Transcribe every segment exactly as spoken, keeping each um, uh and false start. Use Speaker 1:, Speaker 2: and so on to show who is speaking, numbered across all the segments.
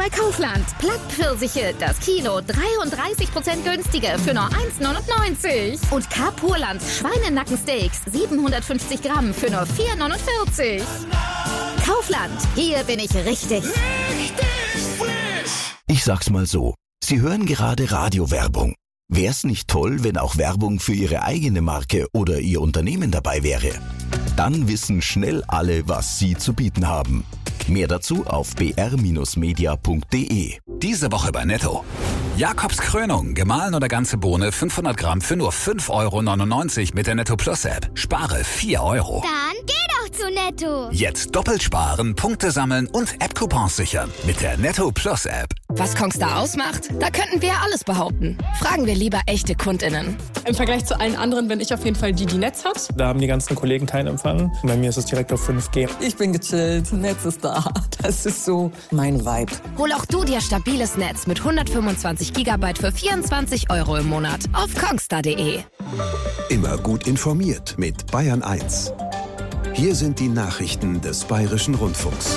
Speaker 1: bei Kaufland. Plattpfirsiche, das Kilo dreiunddreißig Prozent günstiger für nur eins neunundneunzig. Und Carpurland Schweinenackensteaks siebenhundertfünfzig Gramm für nur vier neunundvierzig. Kaufland, hier bin ich richtig.
Speaker 2: Richtig frisch!
Speaker 3: Ich sag's mal so, Sie hören gerade Radiowerbung. Wär's nicht toll, wenn auch Werbung für Ihre eigene Marke oder Ihr Unternehmen dabei wäre? Dann wissen schnell alle, was Sie zu bieten haben. Mehr dazu auf b r Bindestrich media punkt d e.
Speaker 4: Diese Woche bei Netto. Jakobs Krönung, gemahlen oder ganze Bohne, fünfhundert Gramm für nur fünf Euro neunundneunzig mit der Netto Plus App. Spare vier Euro.
Speaker 5: Dann geh doch zu Netto.
Speaker 4: Jetzt doppelt sparen, Punkte sammeln und App-Coupons sichern mit der Netto Plus App.
Speaker 6: Was Kongstar ausmacht? Da könnten wir alles behaupten. Fragen wir lieber echte KundInnen.
Speaker 7: Im Vergleich zu allen anderen bin ich auf jeden Fall die, die Netz hat.
Speaker 8: Da haben die ganzen Kollegen keinen Empfang. Bei mir ist es direkt auf fünf G.
Speaker 9: Ich bin gechillt, Netz ist da. Das ist so mein Vibe.
Speaker 6: Hol auch du dir stabiles Netz mit hundertfünfundzwanzig Gigabyte für vierundzwanzig Euro im Monat auf kongstar punkt de.
Speaker 10: Immer gut informiert mit Bayern eins. Hier sind die Nachrichten des Bayerischen Rundfunks.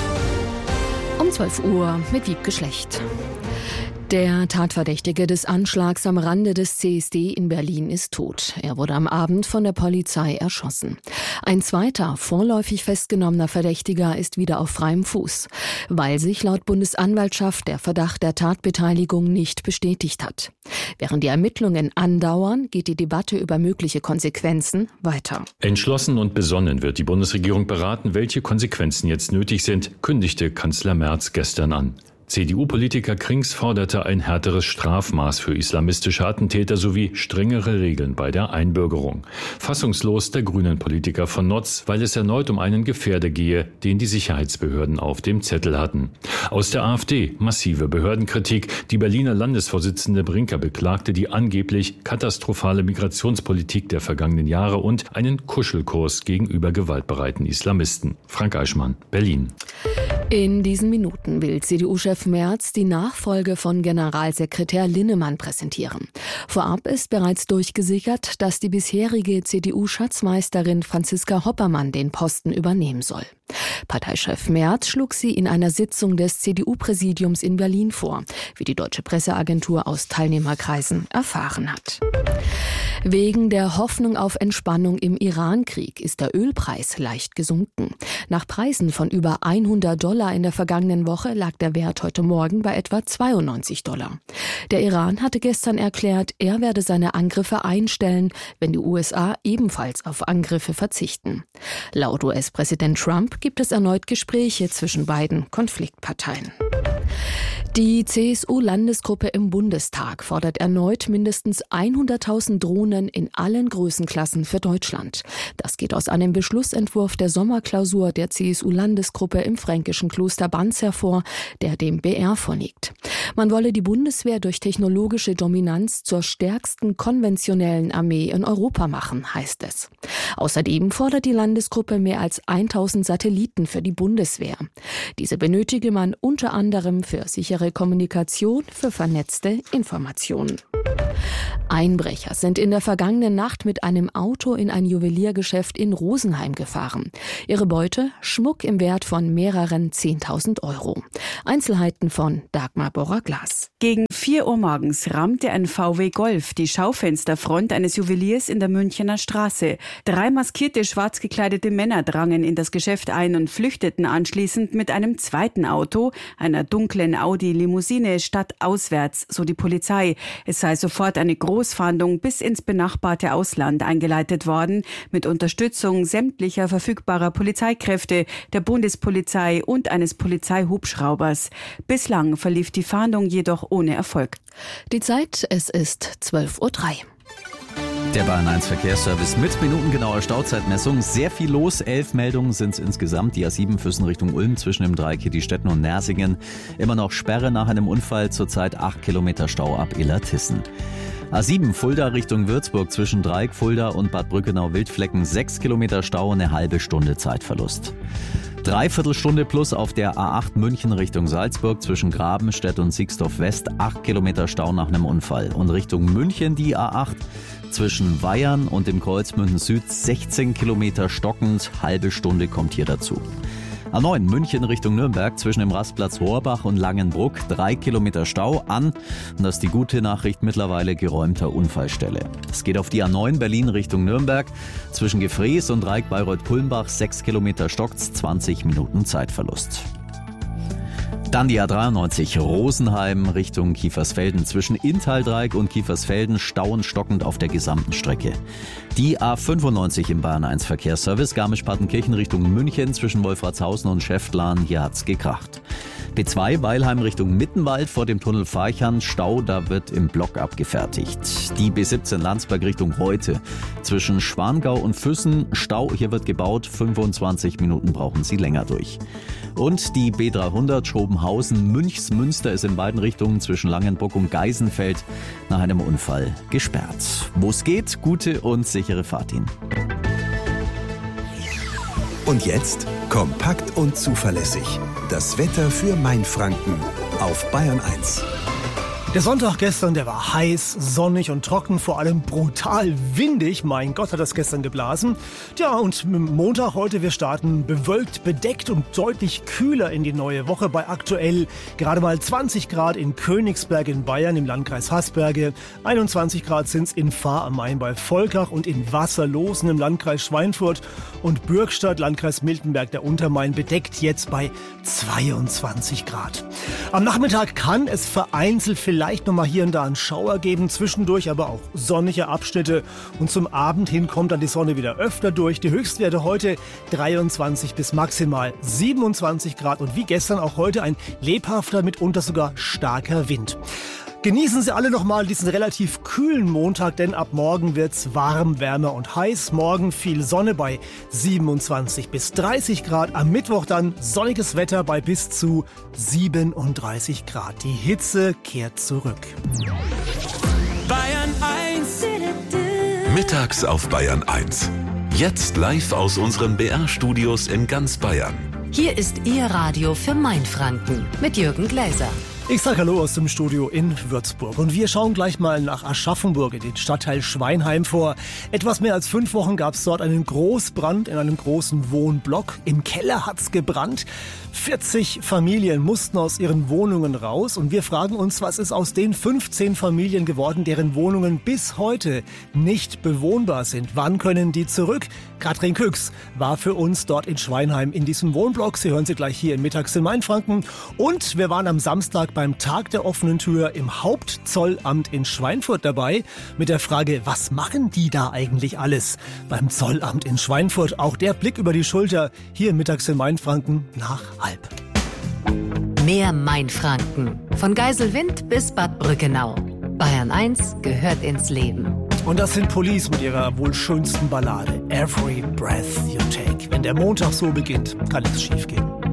Speaker 11: Um zwölf Uhr mit Wiebke Schlecht. Der Tatverdächtige des Anschlags am Rande des C S D in Berlin ist tot. Er wurde am Abend von der Polizei erschossen. Ein zweiter, vorläufig festgenommener Verdächtiger ist wieder auf freiem Fuß, weil sich laut Bundesanwaltschaft der Verdacht der Tatbeteiligung nicht bestätigt hat. Während die Ermittlungen andauern, geht die Debatte über mögliche Konsequenzen weiter.
Speaker 12: Entschlossen und besonnen wird die Bundesregierung beraten, welche Konsequenzen jetzt nötig sind, kündigte Kanzler Merz gestern an. C D U-Politiker Krings forderte ein härteres Strafmaß für islamistische Attentäter sowie strengere Regeln bei der Einbürgerung. Fassungslos der Grünen-Politiker von Notz, weil es erneut um einen Gefährder gehe, den die Sicherheitsbehörden auf dem Zettel hatten. Aus der AfD massive Behördenkritik. Die Berliner Landesvorsitzende Brinker beklagte die angeblich katastrophale Migrationspolitik der vergangenen Jahre und einen Kuschelkurs gegenüber gewaltbereiten Islamisten. Frank Eichmann, Berlin.
Speaker 11: In diesen Minuten will C D U-Chef Merz die Nachfolge von Generalsekretär Linnemann präsentieren. Vorab ist bereits durchgesickert, dass die bisherige C D U-Schatzmeisterin Franziska Hoppermann den Posten übernehmen soll. Parteichef Merz schlug sie in einer Sitzung des C D U-Präsidiums in Berlin vor, wie die deutsche Presseagentur aus Teilnehmerkreisen erfahren hat. Wegen der Hoffnung auf Entspannung im Iran-Krieg ist der Ölpreis leicht gesunken. Nach Preisen von über hundert Dollar in der vergangenen Woche lag der Wert heute Morgen bei etwa zweiundneunzig Dollar. Der Iran hatte gestern erklärt, er werde seine Angriffe einstellen, wenn die U S A ebenfalls auf Angriffe verzichten. Laut U S-Präsident Trump gibt es erneut Gespräche zwischen beiden Konfliktparteien. Die C S U-Landesgruppe im Bundestag fordert erneut mindestens hunderttausend Drohnen in allen Größenklassen für Deutschland. Das geht aus einem Beschlussentwurf der Sommerklausur der C S U-Landesgruppe im fränkischen Kloster Banz hervor, der dem B R vorliegt. Man wolle die Bundeswehr durch technologische Dominanz zur stärksten konventionellen Armee in Europa machen, heißt es. Außerdem fordert die Landesgruppe mehr als tausend Satelliten für die Bundeswehr. Diese benötige man unter anderem für sichere Kommunikation, für vernetzte Informationen. Einbrecher sind in der vergangenen Nacht mit einem Auto in ein Juweliergeschäft in Rosenheim gefahren. Ihre Beute? Schmuck im Wert von mehreren zehntausend Euro. Einzelheiten von Dagmar Borrer-Glas.
Speaker 13: Gegen vier Uhr morgens rammte ein V W Golf die Schaufensterfront eines Juweliers in der Münchener Straße. Drei maskierte, schwarz gekleidete Männer drangen in das Geschäft ein und flüchteten anschließend mit einem zweiten Auto, einer dunklen Audi-Limousine, stadtauswärts, so die Polizei. Es sei sofort eine Großfahndung bis ins benachbarte Ausland eingeleitet worden, mit Unterstützung sämtlicher verfügbarer Polizeikräfte, der Bundespolizei und eines Polizeihubschraubers. Bislang verlief die Fahndung jedoch ohne Erfolg.
Speaker 11: Die Zeit, es ist zwölf Uhr drei.
Speaker 14: Der Bayern eins Verkehrsservice mit minutengenauer Stauzeitmessung. Sehr viel los. Elf Meldungen sind es insgesamt. Die A sieben Füssen Richtung Ulm zwischen dem Dreieck Stetten und Nersingen. Immer noch Sperre nach einem Unfall. Zurzeit acht Kilometer Stau ab Illertissen. A sieben Fulda Richtung Würzburg zwischen Dreieck Fulda und Bad Brückenau-Wildflecken. sechs Kilometer Stau, eine halbe Stunde Zeitverlust. Dreiviertelstunde plus auf der A acht München Richtung Salzburg zwischen Grabenstedt und Sixdorf West. acht Kilometer Stau nach einem Unfall. Und Richtung München die A acht zwischen Weyern und dem Kreuz München Süd. sechzehn Kilometer stockend, halbe Stunde kommt hier dazu. A neun München Richtung Nürnberg zwischen dem Rastplatz Rohrbach und Langenbruck. Drei Kilometer Stau an. Und das ist die gute Nachricht, mittlerweile geräumter Unfallstelle. Es geht auf die A neun Berlin Richtung Nürnberg zwischen Gefrees und Dreieck Bayreuth-Kulmbach. Sechs Kilometer stockt's, zwanzig Minuten Zeitverlust. Dann die A dreiundneunzig Rosenheim Richtung Kiefersfelden. Zwischen Inntal-Dreieck und Kiefersfelden stauen stockend auf der gesamten Strecke. Die A fünfundneunzig im Bayern eins Verkehrsservice Garmisch-Partenkirchen Richtung München zwischen Wolfratshausen und Schäftlarn. Hier hat's gekracht. B zwei Weilheim Richtung Mittenwald vor dem Tunnel Farchern. Stau, da wird im Block abgefertigt. Die B siebzehn Landsberg Richtung Heute zwischen Schwangau und Füssen. Stau, hier wird gebaut. fünfundzwanzig Minuten brauchen Sie länger durch. Und die B dreihundert Schobenhausen Münchsmünster ist in beiden Richtungen zwischen Langenbruck und Geisenfeld nach einem Unfall gesperrt. Wo es geht, gute und sichere Fahrt Ihnen.
Speaker 10: Und jetzt kompakt und zuverlässig. Das Wetter für Mainfranken auf Bayern eins.
Speaker 15: Der Sonntag gestern, der war heiß, sonnig und trocken, vor allem brutal windig. Mein Gott, hat das gestern geblasen. Tja, und Montag heute, wir starten bewölkt, bedeckt und deutlich kühler in die neue Woche bei aktuell gerade mal zwanzig Grad in Königsberg in Bayern im Landkreis Haßberge. einundzwanzig Grad sind's in Fahr am Main bei Volkach und in Wasserlosen im Landkreis Schweinfurt und Bürgstadt, Landkreis Miltenberg, der Untermain, bedeckt jetzt bei zweiundzwanzig Grad. Am Nachmittag kann es vereinzelt vielleicht noch mal hier und da einen Schauer geben, zwischendurch aber auch sonnige Abschnitte und zum Abend hin kommt dann die Sonne wieder öfter durch. Die Höchstwerte heute dreiundzwanzig bis maximal siebenundzwanzig Grad und wie gestern auch heute ein lebhafter, mitunter sogar starker Wind. Genießen Sie alle noch mal diesen relativ kühlen Montag, denn ab morgen wird's warm, wärmer und heiß. Morgen viel Sonne bei siebenundzwanzig bis dreißig Grad. Am Mittwoch dann sonniges Wetter bei bis zu siebenunddreißig Grad. Die Hitze kehrt zurück.
Speaker 2: Bayern eins.
Speaker 16: Mittags auf Bayern eins. Jetzt live aus unseren B R-Studios in ganz Bayern.
Speaker 6: Hier ist Ihr Radio für Mainfranken mit Jürgen Gläser.
Speaker 15: Ich sage Hallo aus dem Studio in Würzburg und wir schauen gleich mal nach Aschaffenburg in den Stadtteil Schweinheim. Vor etwas mehr als fünf Wochen gab es dort einen Großbrand in einem großen Wohnblock. Im Keller hat's gebrannt. vierzig Familien mussten aus ihren Wohnungen raus und wir fragen uns, was ist aus den fünfzehn Familien geworden, deren Wohnungen bis heute nicht bewohnbar sind. Wann können die zurück? Katrin Küchs war für uns dort in Schweinheim in diesem Wohnblock. Sie hören sie gleich hier in Mittags in Mainfranken. Und wir waren am Samstag beim Tag der offenen Tür im Hauptzollamt in Schweinfurt dabei mit der Frage, was machen die da eigentlich alles beim Zollamt in Schweinfurt? Auch der Blick über die Schulter hier Mittags in Mainfranken nach halb.
Speaker 6: Mehr Mainfranken. Von Geiselwind bis Bad Brückenau. Bayern eins gehört ins Leben.
Speaker 15: Und das sind Police mit ihrer wohl schönsten Ballade Every Breath You Take. Wenn der Montag so beginnt, kann es schief gehen.